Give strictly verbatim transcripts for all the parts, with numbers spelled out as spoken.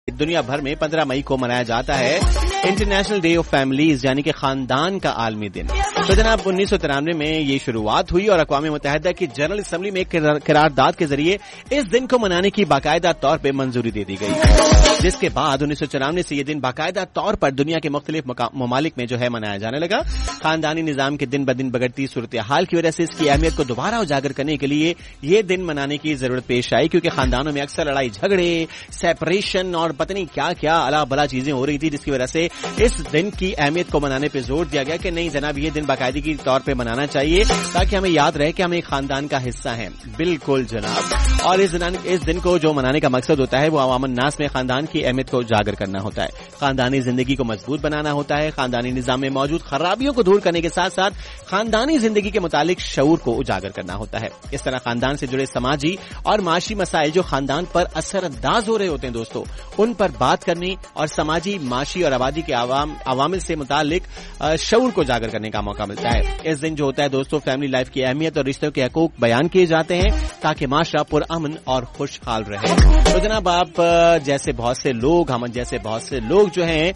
دنیا بھر میں پندرہ مئی کو منایا جاتا ہے انٹرنیشنل ڈے آف فیملیز یعنی کہ خاندان کا عالمی دن. تو جناب انیس سو ترانوے میں یہ شروعات ہوئی اور اقوام متحدہ کی جنرل اسمبلی میں ایک قرارداد کے ذریعے اس دن کو منانے کی باقاعدہ طور پہ منظوری دے دی گئی, جس کے بعد انیس سو چورانوے سے یہ دن باقاعدہ طور پر دنیا کے مختلف ممالک میں جو ہے منایا جانے لگا. خاندانی نظام کے دن بدن بگڑتی صورتحال کی وجہ سے اس کی اہمیت کو دوبارہ اجاگر کرنے کے لیے یہ دن منانے کی ضرورت پیش آئی, کیونکہ خاندانوں میں اکثر لڑائی جھگڑے, سیپریشن اور پتہ نہیں کیا کیا الا بلا چیزیں ہو رہی تھی, جس کی وجہ سے اس دن کی اہمیت کو منانے پہ زور دیا گیا کہ نہیں جناب یہ دن باقاعدگی کے طور پہ منانا چاہیے تاکہ ہمیں یاد رہے کہ ہم ایک خاندان کا حصہ ہیں. بالکل جناب. اور اس دن اس دن کو جو منانے کا مقصد ہوتا ہے وہ عوام الناس میں خاندان کی اہمیت کو اجاگر کرنا ہوتا ہے, خاندانی زندگی کو مضبوط بنانا ہوتا ہے, خاندانی نظام میں موجود خرابیوں کو دور کرنے کے ساتھ ساتھ خاندانی زندگی کے متعلق شعور کو اجاگر کرنا ہوتا ہے. اس طرح خاندان سے جڑے سماجی اور معاشی مسائل جو خاندان پر اثر انداز ہو رہے ہوتے ہیں دوستوں, ان پر بات کرنے اور سماجی, معاشی اور آبادی کے عوام عوامل سے متعلق شعور کو اجاگر کرنے کا موقع ملتا ہے. اس دن جو ہوتا ہے دوستوں فیملی لائف کی اہمیت اور رشتوں کے حقوق بیان کیے جاتے ہیں تاکہ معاشرہ پرامن اور خوشحال رہے. تو جناب آپ جیسے بہت سے لوگ ہم جیسے بہت سے لوگ جو ہیں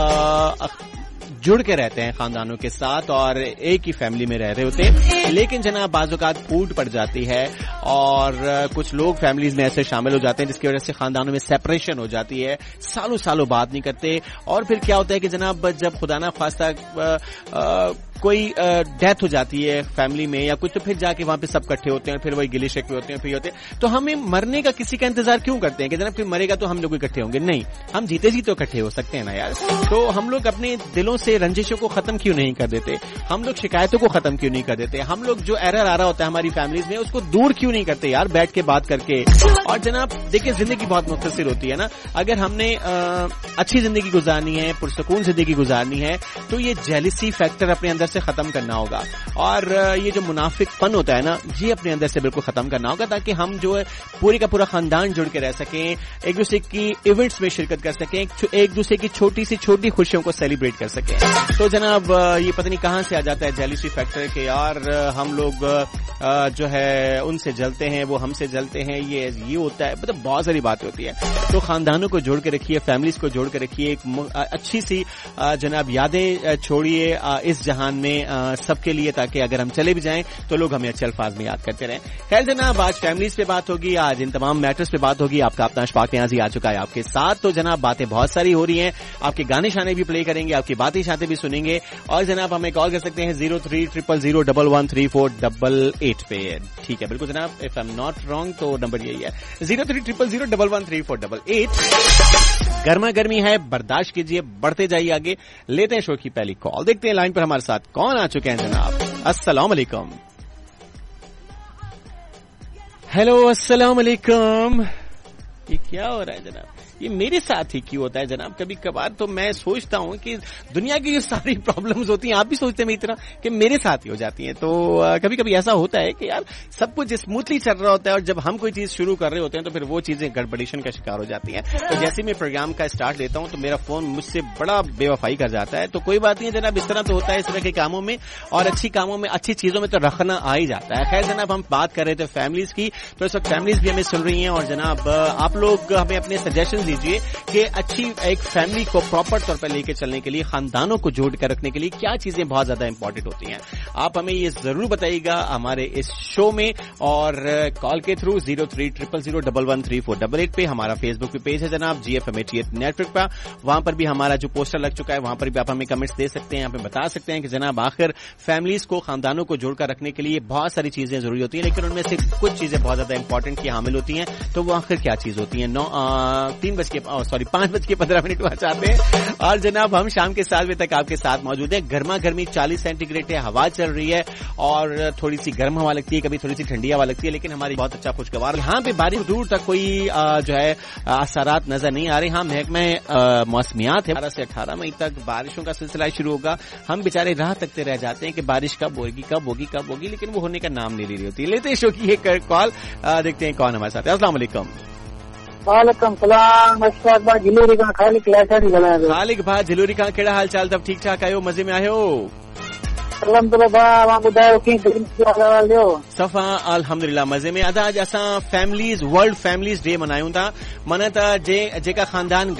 جڑ کے رہتے ہیں خاندانوں کے ساتھ اور ایک ہی فیملی میں رہ رہے ہوتے ہیں, لیکن جناب بعض اوقات پھوٹ پڑ جاتی ہے اور کچھ لوگ فیملیز میں ایسے شامل ہو جاتے ہیں جس کی وجہ سے خاندانوں میں سیپریشن ہو جاتی ہے, سالوں سالوں بات نہیں کرتے. اور پھر کیا ہوتا ہے کہ جناب جب خدا نہ خواستہ کوئی ڈیتھ ہو جاتی ہے فیملی میں یا کچھ, تو پھر جا کے وہاں پہ سب کٹھے ہوتے ہیں اور پھر وہی گلے شکوے ہوتے ہیں پھر ہوتے ہیں. تو ہمیں مرنے کا کسی کا انتظار کیوں کرتے ہیں کہ جناب پھر مرے گا تو ہم لوگ اکٹھے ہوں گے؟ نہیں, ہم جیتے جی تو اکٹھے ہو سکتے ہیں نا یار. تو ہم لوگ اپنے دلوں سے رنجشوں کو ختم کیوں نہیں کر دیتے, ہم لوگ شکایتوں کو ختم کیوں نہیں کر دیتے, ہم لوگ جو ایرر آ رہا ہوتا ہے ہماری فیملیز میں اس کو دور کیوں نہیں کرتے یار بیٹھ کے بات کر کے. اور جناب دیکھیں زندگی بہت مختصر ہوتی ہے نا, اگر ہم نے اچھی زندگی گزارنی ہے, پرسکون زندگی گزارنی ہے, تو یہ جیلسی فیکٹر اپنے اندر سے ختم کرنا ہوگا اور یہ جو منافق پن ہوتا ہے نا یہ اپنے اندر سے بالکل ختم کرنا ہوگا تاکہ ہم جو ہے پورے کا پورا خاندان جڑ کے رہ سکیں, ایک دوسرے کی ایونٹس میں شرکت کر سکیں, ایک دوسرے کی چھوٹی سی چھوٹی خوشیوں کو سیلیبریٹ کر سکیں. تو جناب یہ پتہ نہیں کہاں سے آ جاتا ہے جیلسی فیکٹر کہ یار ہم لوگ جو ہے ان سے جلتے ہیں, وہ ہم سے جلتے ہیں, یہ یہ ہوتا ہے, مطلب بہت ساری باتیں ہوتی ہیں. تو خاندانوں کو جوڑ کے رکھیے, فیملیز کو جوڑ کے رکھیے, ایک اچھی سی جناب یادیں چھوڑیے اس جہان میں سب کے لیے تاکہ اگر ہم چلے بھی جائیں تو لوگ ہمیں اچھے الفاظ میں یاد کرتے رہیں. خیر جناب آج فیملیز پہ بات ہوگی, آج ان تمام میٹرز پہ بات ہوگی. آپ کا اپنا اشفاق نیازی آ چکا ہے آپ کے ساتھ. تو جناب باتیں بہت ساری ہو رہی ہیں, آپ کے گانے شانے بھی پلے کریں گے, آپ کی باتیں شاتیں بھی سنیں گے. اور جناب ہمیں کال کر سکتے ہیں zero three triple zero double one three four double eight پہ. ٹھیک ہے بالکل جناب, if I am not wrong تو نمبر یہی ہے zero three triple zero double one three four double eight. گرما گرمی ہے, برداشت کیجیے, بڑھتے جائیے آگے. لیتے ہیں شو کی پہلی کال, دیکھتے ہیں لائن پر ہمارے ساتھ کون آ چکے ہیں جناب. السلام علیکم. ہیلو السلام علیکم. یہ کیا ہو رہا ہے جناب, یہ میرے ساتھ ہی کیوں ہوتا ہے جناب؟ کبھی کبھار تو میں سوچتا ہوں کہ دنیا کی جو ساری پرابلمز ہوتی ہیں آپ بھی سوچتے ہیں میری طرح کہ میرے ساتھ ہی ہو جاتی ہیں. تو کبھی کبھی ایسا ہوتا ہے کہ یار سب کچھ اسموتھلی چل رہا ہوتا ہے اور جب ہم کوئی چیز شروع کر رہے ہوتے ہیں تو پھر وہ چیزیں گڑبڑیشن کا شکار ہو جاتی ہیں. تو جیسے میں پروگرام کا اسٹارٹ لیتا ہوں تو میرا فون مجھ سے بڑا بے وفائی کر جاتا ہے. تو کوئی بات نہیں جناب, اس طرح تو ہوتا ہے اس طرح کے کاموں میں, اور اچھی کاموں میں اچھی چیزوں میں تو رکھنا آ ہی جاتا ہے. خیر جناب ہم بات کر رہے تھے فیملیز کی, تو اس وقت فیملیز بھی ہمیں سن رہی ہیں اور جناب آپ لوگ ہمیں اپنے سجیشن دیجیے کہ اچھی ایک فیملی کو پراپر طور پر لے کے چلنے کے لیے, خاندانوں کو جوڑ کر رکھنے کے لیے کیا چیزیں بہت زیادہ امپورٹنٹ ہوتی ہیں. آپ ہمیں یہ ضرور بتائیے گا ہمارے اس شو میں, اور کال کے through zero three triple zero double one three four double eight پہ. ہمارا فیس بک پہ پیج ہے جناب جی F M eighty eight net work پہ, وہاں پر بھی ہمارا جو پوسٹر لگ چکا ہے وہاں پر بھی آپ ہمیں کمنٹس دے سکتے ہیں, ہمیں بتا سکتے ہیں کہ جناب آخر فیملیز کو, خاندانوں کو جوڑ کر رکھنے کے لیے بہت ساری چیزیں ضروری ہوتی ہیں, لیکن ان میں سے کچھ چیزیں بہت زیادہ امپورٹنٹ کی حامل ہوتی ہیں. تو وہ آخر کیا چیز ہوتی ہیں؟ نو تین بج کے سوری پانچ بج کے پندرہ منٹ ہوا چاہتے ہیں. اور جناب ہم شام کے سات بجے تک آپ کے ساتھ موجود ہیں. گرما گرمی چالیس سینٹی گریڈ ہے, ہوا چل رہی ہے اور تھوڑی سی گرم ہوا لگتی ہے, کبھی تھوڑی سی ٹھنڈی ہوا لگتی ہے, لیکن ہماری بہت اچھا خوشگوار. یہاں پہ بارش دور تک کوئی جو ہے اثرات نظر نہیں آ رہے. ہاں محکمہ موسمیات ہے, بارہ سے اٹھارہ مئی تک بارشوں کا سلسلہ شروع ہوگا. ہم بیچارے راہ تکتے رہ جاتے ہیں کہ بارش کب ہوگی کب ہوگی کب ہوگی, لیکن وہ ہونے کا نام نہیں لے رہی ہوتی. لیتے شو کی ایک کال, دیکھتے ہیں کون ہمارے ساتھ. السلام علیکم. وعلیکم السلام. اشفاق بھائی جلوری کا خالق لاشا دی گلا ہے. خالق بھائی جلوری کا کیڑا حال چال؟ تب ٹھیک ٹھاک آئے ہو, مزے میں آئے ہو؟ alhamdulillah मां ॿुधायो कीअं ॻाल्हायो सफ़ा अल्हम्दुलिल्लाह मज़े में। अदा अॼु असां फैमिलीज़ वर्ल्ड फैमिलीज़ डे मल्हायूं था। मन त जे जेका ख़ानदान